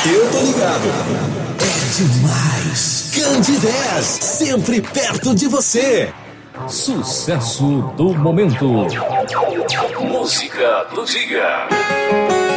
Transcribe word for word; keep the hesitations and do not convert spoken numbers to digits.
Eu tô ligado. É demais. Candidez, sempre perto de você. Sucesso do momento. Música do dia.